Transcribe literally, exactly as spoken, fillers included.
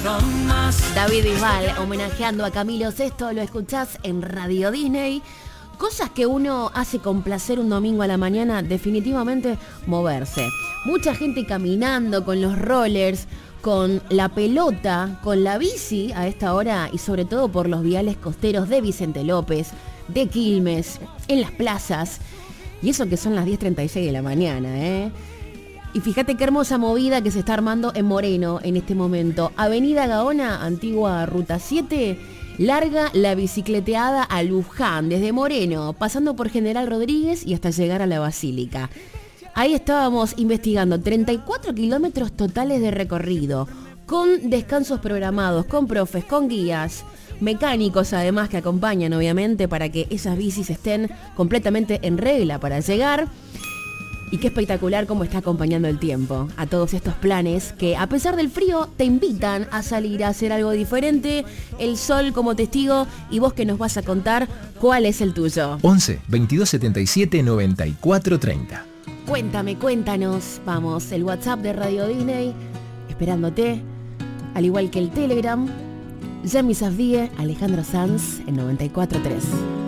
David Bisbal homenajeando a Camilo Sesto, lo escuchás en Radio Disney. Cosas que uno hace con placer un domingo a la mañana, definitivamente moverse. Mucha gente caminando con los rollers, con la pelota, con la bici a esta hora y sobre todo por los viales costeros de Vicente López, de Quilmes, en las plazas. Y eso que son las diez treinta y seis de la mañana, ¿eh? Y fíjate qué hermosa movida que se está armando en Moreno en este momento. Avenida Gaona, antigua Ruta siete, larga la bicicleteada a Luján, desde Moreno, pasando por General Rodríguez y hasta llegar a la Basílica. Ahí estábamos investigando treinta y cuatro kilómetros totales de recorrido, con descansos programados, con profes, con guías, mecánicos además que acompañan obviamente para que esas bicis estén completamente en regla para llegar. Y qué espectacular cómo está acompañando el tiempo a todos estos planes que a pesar del frío te invitan a salir a hacer algo diferente, el sol como testigo y vos que nos vas a contar cuál es el tuyo. once, veintidós setenta y siete, noventa y cuatro treinta. Cuéntame, cuéntanos, vamos, el WhatsApp de Radio Disney, esperándote, al igual que el Telegram, Yami Safdie, Alejandro Sanz en noventa y cuatro tres.